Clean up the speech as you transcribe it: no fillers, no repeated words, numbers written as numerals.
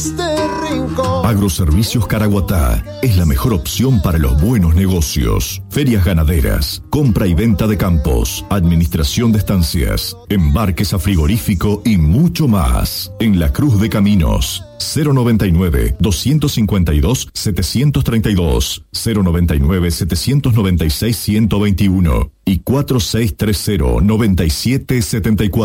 este rincón. Agroservicios Caraguatá es la mejor opción para los buenos negocios. Ferias ganaderas, compra y venta de campos, administración de estancias, embarques a frigorífico y mucho más. En La Cruz de Caminos, 099-252-732, 099-796-121 y 4630-9774.